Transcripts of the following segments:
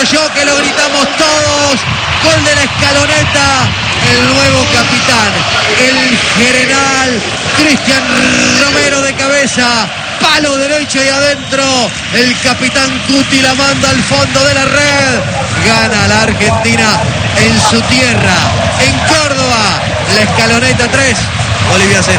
yo que lo gritamos todos. Gol de la Escaloneta, el nuevo capitán, el general Cristian Romero de cabeza, palo derecho y adentro, el capitán Cuti la manda al fondo de la red, gana la Argentina en su tierra, en Córdoba, la Escaloneta 3, Bolivia 0.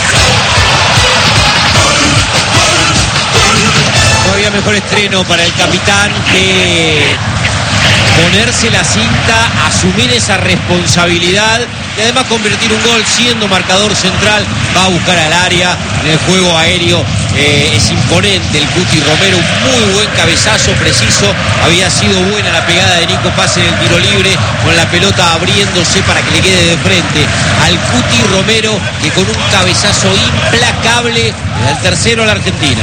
No había mejor estreno para el capitán que ponerse la cinta, asumir esa responsabilidad y además convertir un gol siendo marcador central. Va a buscar al área en el juego aéreo, es imponente el Cuti Romero, un muy buen cabezazo preciso, había sido buena la pegada de Nico Paz en el tiro libre, con la pelota abriéndose para que le quede de frente al Cuti Romero, que con un cabezazo implacable le da el tercero a la Argentina.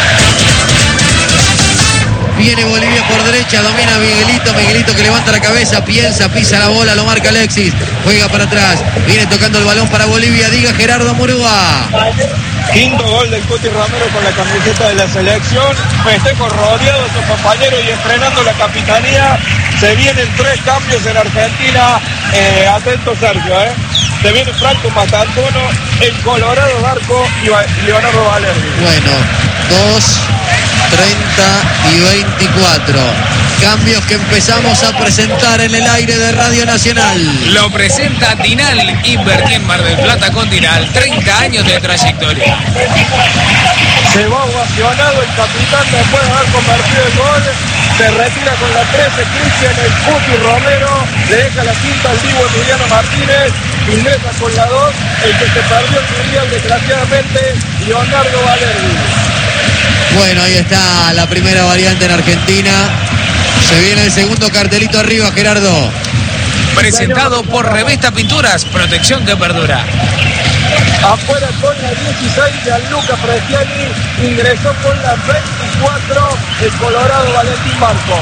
Viene Bolivia por derecha, domina Miguelito que levanta la cabeza, piensa, pisa la bola, lo marca Alexis, juega para atrás, viene tocando el balón para Bolivia, diga Gerardo Murúa. Quinto gol del Cuti Romero con la camiseta de la selección, festejo rodeado de sus compañeros y estrenando la capitanía. Se vienen 3 cambios en Argentina, atento Sergio, se viene Franco Mastantuono, el Colorado Barco y Leonardo Valerdi. Bueno, 2, 30 y 24. Cambios que empezamos a presentar en el aire de Radio Nacional. Lo presenta Dinal. Invertí en Mar del Plata con Dinal. 30 años de trayectoria. Se va ovacionado el capitán después de haber convertido el gol. Se retira con la 13 Cristian el Cuti Romero. Le deja la quinta al Divo Emiliano Martínez. Ingresa con la 2. El que se perdió el mundial desgraciadamente, Leonardo Valerdi. Bueno, ahí está la primera variante en Argentina. Se viene el segundo cartelito arriba, Gerardo. Presentado por Revista Pinturas, protección que perdura. Afuera con la 16, Gianluca Frestiani. Ingresó con la 24, el Colorado Valentín Barco.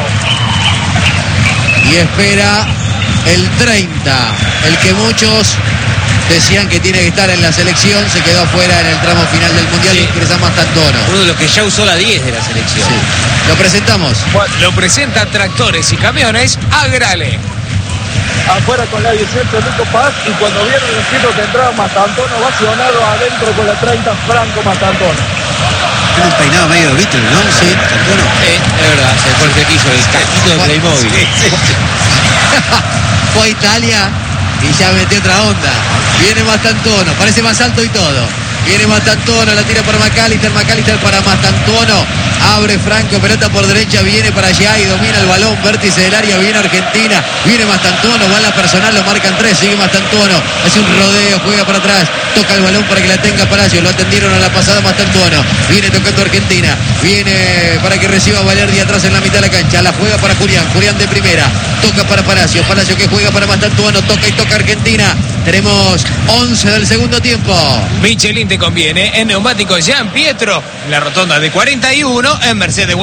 Y espera el 30, el que muchos decían que tiene que estar en la selección, se quedó afuera en el tramo final del Mundial, sí. Ingresa Mastantuono. Uno de los que ya usó la 10 de la selección. Sí. Lo presentamos. Bueno, lo presenta Tractores y Camiones Agrale. Afuera con la 18, Nico Paz, y cuando vieron los tiros que entraba Mastantuono, vacionado adentro con la 30, Franco Mastantuono. Tiene un peinado medio de Beatle, ¿no? Sí, Mastantuono. Es verdad, se fue el flequillo, el casquito de Playmobil. Sí. Fue a Italia y ya metió otra onda. Viene Mastantuono, parece más alto y todo. Viene Mastantuono, la tira para McAllister para Mastantuono. Abre Franco, pelota por derecha, viene para allá y domina el balón, vértice del área, viene Argentina. Viene Mastantuono, va a la personal, lo marcan 3, sigue Mastantuono. Hace un rodeo, juega para atrás, toca el balón para que la tenga Palacio. Lo atendieron a la pasada Mastantuono. Viene tocando Argentina, viene para que reciba Valerdi atrás en la mitad de la cancha. La juega para Julián de primera. Toca para Palacio que juega para Mastantuono, toca y toca Argentina. Tenemos 11 del segundo tiempo. Michelin te conviene en neumáticos Jean Pietro, en la rotonda de 41 en Mercedes.